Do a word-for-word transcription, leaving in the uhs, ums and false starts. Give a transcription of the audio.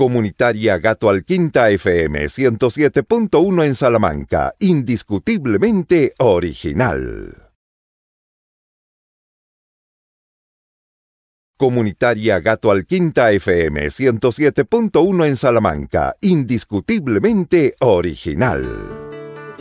Comunitaria Gato Alquinta F M ciento siete punto uno en Salamanca, indiscutiblemente original. Comunitaria Gato Alquinta F M ciento siete punto uno en Salamanca, indiscutiblemente original.